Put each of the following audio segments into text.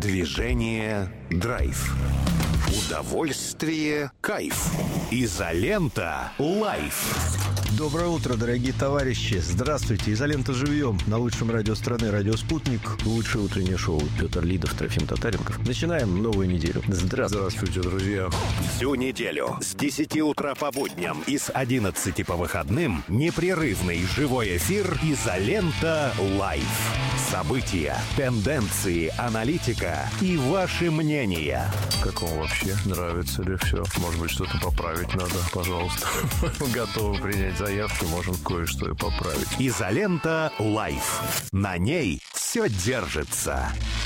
Движение – драйв. Удовольствие – кайф. Изолента – лайф. Доброе утро, дорогие товарищи. Здравствуйте. Изолента живьем. На лучшем радио страны, радио «Спутник». Лучшее утреннее шоу. Петр Лидов, Трофим Татаренков. Начинаем новую неделю. Здравствуйте, друзья. Всю неделю с 10 утра по будням и с 11 по выходным непрерывный живой эфир «Изолента лайф». События, тенденции, аналитика и ваши мнения. Как вам вообще? Нравится ли все? Может быть, что-то поправить надо? Пожалуйста. Готовы принять заявки, можем кое-что и поправить. «Изолента лайф». На ней все держится.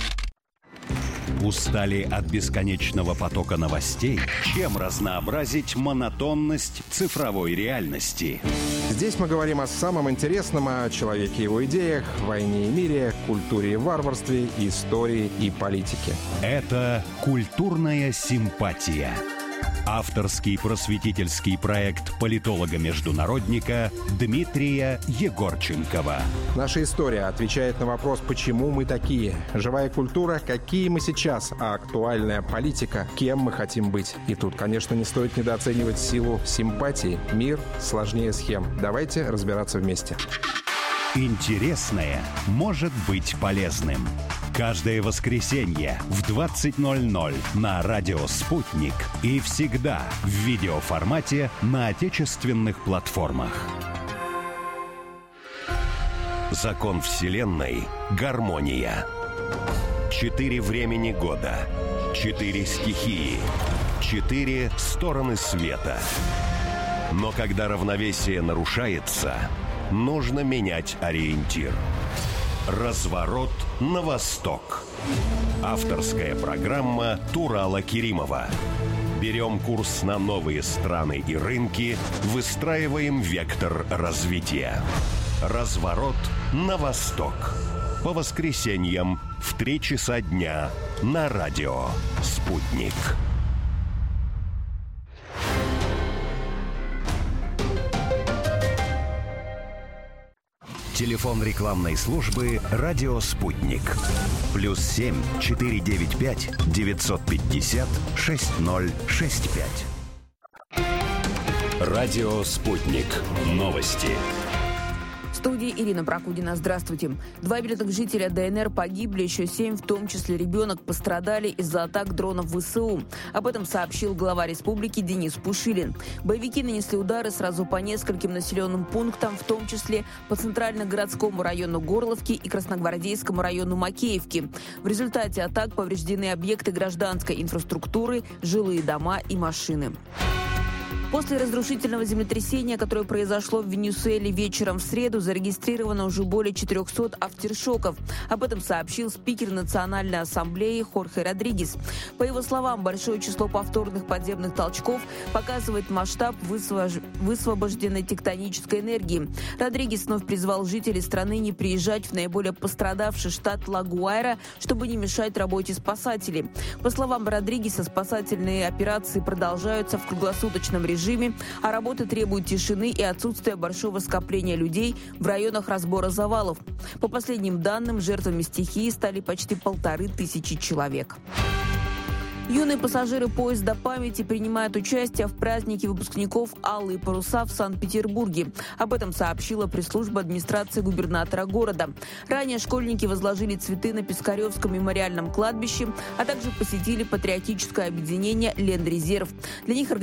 Устали от бесконечного потока новостей? Чем разнообразить монотонность цифровой реальности? Здесь мы говорим о самом интересном, о человеке и его идеях, войне и мире, культуре и варварстве, истории и политике. Это «Культурная симпатия». Авторский просветительский проект политолога-международника Дмитрия Егорченкова. Наша история отвечает на вопрос, почему мы такие. Живая культура, какие мы сейчас, а актуальная политика, кем мы хотим быть. И тут, конечно, не стоит недооценивать силу симпатии. Мир сложнее схем. Давайте разбираться вместе. Интересное может быть полезным. Каждое воскресенье в 20:00 на радио «Спутник» и всегда в видеоформате на отечественных платформах. Закон Вселенной – гармония. 4 времени года, 4 стихии, 4 стороны света. Но когда равновесие нарушается, нужно менять ориентир. «Разворот на восток». Авторская программа Турала Керимова. Берем курс на новые страны и рынки, выстраиваем вектор развития. «Разворот на восток». По воскресеньям в 3 часа дня на радио «Спутник». Телефон рекламной службы «Радио Спутник». +7 495 950 6065. «Радио Спутник». Новости. В студии Ирина Прокудина. Здравствуйте. 2 мирных жителя ДНР погибли, еще 7, в том числе ребенок, пострадали из-за атак дронов ВСУ. Об этом сообщил глава республики Денис Пушилин. Боевики нанесли удары сразу по нескольким населенным пунктам, в том числе по центрально-городскому району Горловки и красногвардейскому району Макеевки. В результате атак повреждены объекты гражданской инфраструктуры, жилые дома и машины. После разрушительного землетрясения, которое произошло в Венесуэле вечером в среду, зарегистрировано уже более 400 афтершоков. Об этом сообщил спикер Национальной ассамблеи Хорхе Родригес. По его словам, большое число повторных подземных толчков показывает масштаб высвобожденной тектонической энергии. Родригес вновь призвал жителей страны не приезжать в наиболее пострадавший штат Ла-Гуайра, чтобы не мешать работе спасателей. По словам Родригеса, спасательные операции продолжаются в круглосуточном режиме, а работы требуют тишины и отсутствия большого скопления людей в районах разбора завалов. По последним данным, жертвами стихии стали почти 1500 человек. Юные пассажиры поезда памяти принимают участие в празднике выпускников «Алые паруса» в Санкт-Петербурге. Об этом сообщила пресс-служба администрации губернатора города. Ранее школьники возложили цветы на Пискаревском мемориальном кладбище, а также посетили патриотическое объединение «Ленд-резерв». Для них